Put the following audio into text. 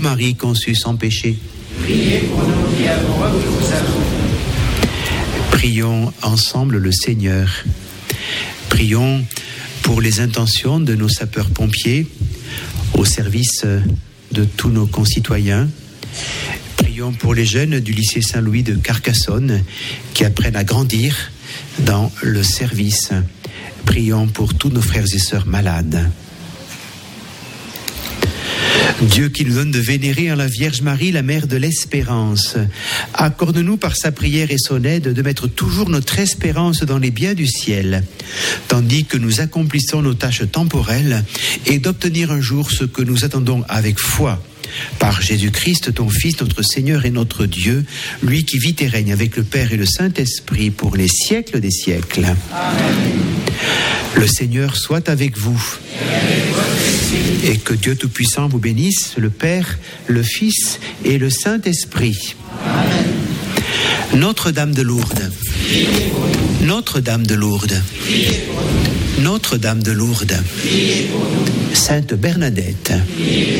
Marie conçue sans péché. Priez pour nous qui avons recours à vous. Prions ensemble le Seigneur. Prions pour les intentions de nos sapeurs-pompiers au service de tous nos concitoyens. Prions pour les jeunes du lycée Saint-Louis de Carcassonne qui apprennent à grandir dans le service. Prions pour tous nos frères et sœurs malades. Dieu qui nous donne de vénérer en la Vierge Marie, la mère de l'espérance, accorde-nous par sa prière et son aide de mettre toujours notre espérance dans les biens du ciel, tandis que nous accomplissons nos tâches temporelles et d'obtenir un jour ce que nous attendons avec foi. Par Jésus-Christ, ton Fils, notre Seigneur et notre Dieu, lui qui vit et règne avec le Père et le Saint-Esprit pour les siècles des siècles. Amen. Le Seigneur soit avec vous. Et que Dieu Tout-Puissant vous bénisse, le Père, le Fils et le Saint-Esprit. Amen. Notre-Dame de Lourdes. Notre-Dame de Lourdes. Notre-Dame de Lourdes. Sainte Bernadette.